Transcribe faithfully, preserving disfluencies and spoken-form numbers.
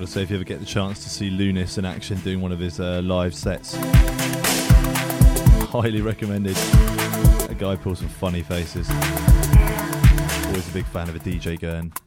Gotta say, if you ever get the chance to see Lunis in action doing one of his uh, live sets, highly recommended. That guy pulls some funny faces. Always a big fan of a D J Gurn.